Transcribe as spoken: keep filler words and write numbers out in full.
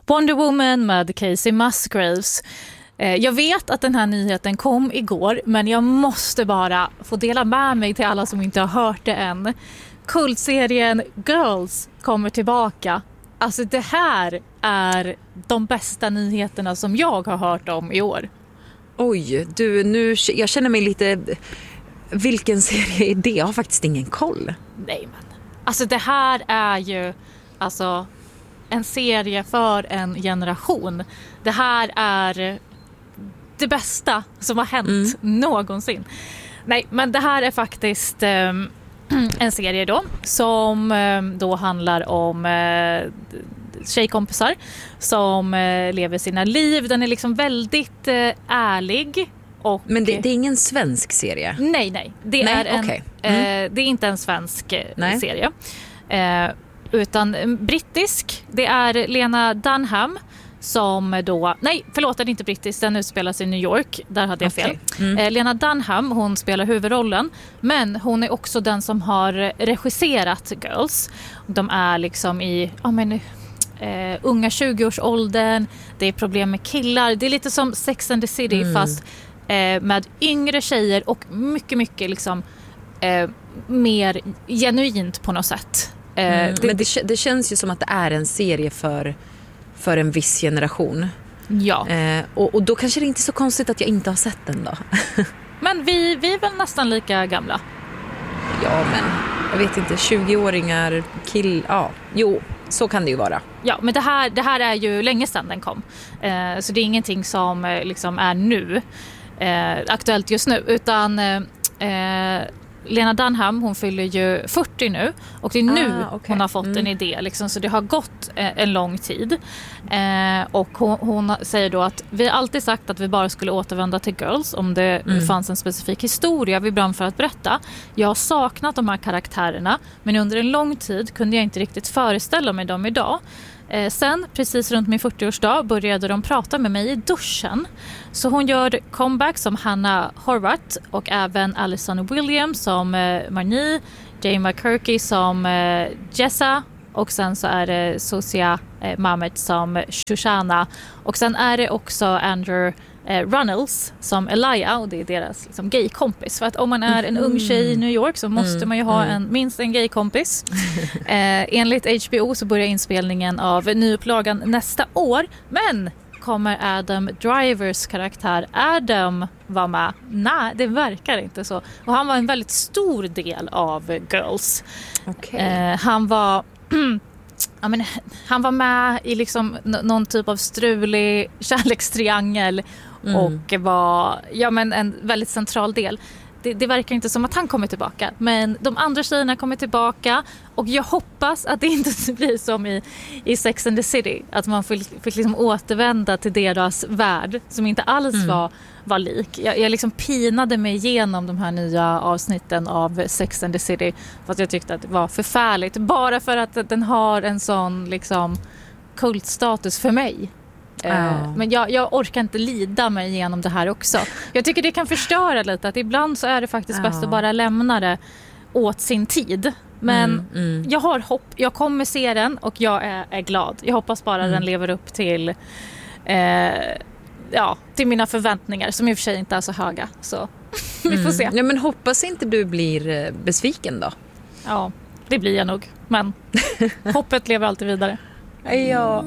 Wonder Woman med Casey Musgraves. Jag vet att den här nyheten kom igår, men jag måste bara få dela med mig till alla som inte har hört det än. Kultserien Girls kommer tillbaka. Alltså det här är de bästa nyheterna som jag har hört om i år. Oj, du, nu, jag känner mig lite... Vilken serie är det? Jag har faktiskt ingen koll. Nej, men alltså det här är ju alltså en serie för en generation. Det här är det bästa som har hänt mm. någonsin. Nej, men det här är faktiskt eh, en serie då som eh, då handlar om eh, tjejkompisar som eh, lever sina liv. Den är liksom väldigt eh, ärlig. Och, men det, det är ingen svensk serie? Nej, nej. Det, nej, är, en, okay. mm. eh, det är inte en svensk nej. serie. Eh, utan brittisk. Det är Lena Dunham som då... Nej, förlåt, den är inte brittisk. Den utspelas i New York. Där hade jag fel. Okay. Mm. Eh, Lena Dunham, hon spelar huvudrollen. Men hon är också den som har regisserat Girls. De är liksom i... Oh, men, eh, unga tjugo-årsåldern. Det är problem med killar. Det är lite som Sex and the City mm. fast... med yngre tjejer och mycket, mycket liksom, eh, mer genuint på något sätt. Eh, mm, det, men det, det känns ju som att det är en serie för, för en viss generation. Ja. Eh, och, och då kanske det inte är så konstigt att jag inte har sett den då. Men vi, vi är väl nästan lika gamla. Ja, men jag vet inte, tjugo-åringar, kill... Ja, jo, så kan det ju vara. Ja, men det här, det här är ju länge sedan den kom. Eh, så det är ingenting som eh, liksom är nu. Eh, aktuellt just nu, utan eh, Lena Dunham, hon fyller ju fyrtio nu och det är nu ah, okay. hon har fått mm. en idé liksom, så det har gått eh, en lång tid eh, och hon, hon säger då att vi har alltid sagt att vi bara skulle återvända till Girls om det mm. fanns en specifik historia vi brann för att berätta. Jag har saknat de här karaktärerna, men under en lång tid kunde jag inte riktigt föreställa mig dem idag. Eh, sen, precis runt min fyrtioårsdag, började de prata med mig i duschen. Så hon gör comeback som Hannah Horvath och även Alison Williams som eh, Marnie, Jay McKirky som eh, Jessa och sen så är det Sosia eh, Mamet som Shoshana. Och sen är det också Andrew eh, Runnels som Elia och det är deras liksom, gaykompis. För att om man är en ung tjej i New York så måste mm. man ju ha en, minst en gaykompis. eh, enligt H B O så börjar inspelningen av nyupplagan nästa år. Men kommer Adam Drivers karaktär Adam vara med? Nej, det verkar inte så. Och han var en väldigt stor del av Girls. Okay. Eh, han var... Ja, men, han var med i liksom n- någon typ av strulig kärlekstriangel mm. och var ja, men en väldigt central del. Det, det verkar inte som att han kommer tillbaka, men de andra tjejerna kommer tillbaka och jag hoppas att det inte blir som i, i Sex and the City, att man fick, fick liksom återvända till deras värld som inte alls mm. var, var lik. Jag, jag liksom pinade mig igenom de här nya avsnitten av Sex and the City för att jag tyckte att det var förfärligt, bara för att den har en sån liksom kultstatus för mig. Uh. Men jag, jag orkar inte lida mig igenom det här också. Jag tycker det kan förstöra lite, att ibland så är det faktiskt uh. bäst att bara lämna det åt sin tid. Men mm, mm. jag har hopp, jag kommer se den och jag är, är glad. Jag hoppas bara mm. den lever upp till eh, ja, till mina förväntningar, som i och för sig inte är så höga. Så vi får mm. se. Ja, men hoppas inte du blir besviken då. Ja, det blir jag nog. Men hoppet lever alltid vidare. Ja.